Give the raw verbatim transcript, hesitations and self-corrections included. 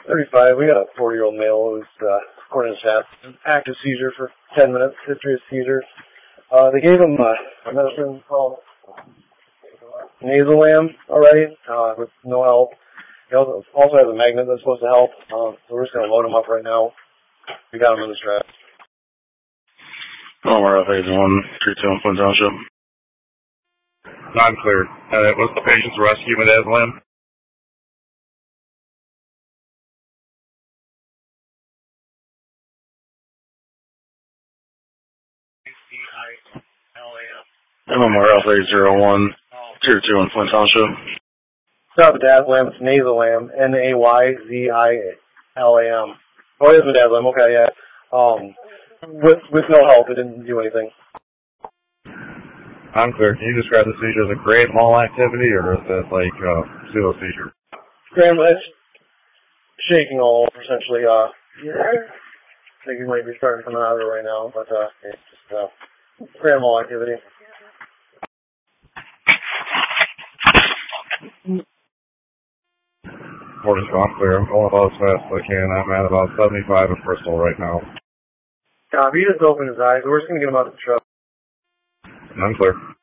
thirty-five, we got a forty-year-old male who's, uh, according to stats, active seizure for ten minutes, history of seizures. Uh, they gave him uh, a medicine called Nasolam already, uh, with no help. He also, also has a magnet that's supposed to help, um, so we're just going to load him up right now. We got him in the strap. Oh, we're at phase one, three two in Flint Township. Non-clear. Uh, was the patient's rescue midazolam? M M R Alpha eight zero one, tier two in Flint Township. Stop midazolam, it's Nasolam, N A Y Z I L A M. Oh, it is midazolam, okay, yeah. Um, with, with no help, it didn't do anything. Unclear. Can you describe the seizure as a grand mal activity, or is it like uh, pseudo seizure? Grand mal, shaking all over, essentially. Uh, I think you might be starting coming out of it right now, but uh, it's just uh, grand mal activity. Port is gone clear. I'm going about as fast as I can. I'm at about seventy-five in Bristol right now. Uh, he just opened his eyes. We're just going to get him out of the truck. Unclear.